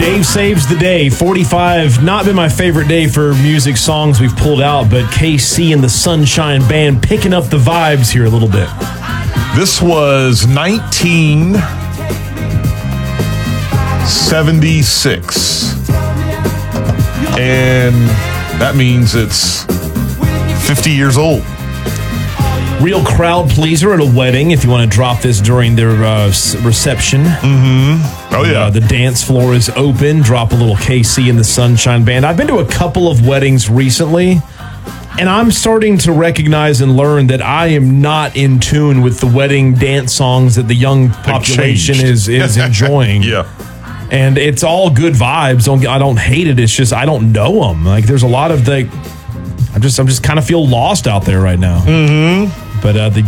Dave saves the day. 45, not been my favorite day for music songs we've pulled out, but KC and the Sunshine Band picking up the vibes here a little bit. This was 1976. And that means it's 50 years old. Real crowd pleaser at a wedding if you want to drop this during their reception. Mm-hmm. Oh, yeah. The dance floor is open. Drop a little KC and the Sunshine Band. I've been to a couple of weddings recently, and I'm starting to recognize and learn that I am not in tune with the wedding dance songs that the young population is enjoying. Yeah. And it's all good vibes. I don't hate it. It's just I don't know them. Like there's a lot of I'm just kind of feel lost out there right now. Mm-hmm. But the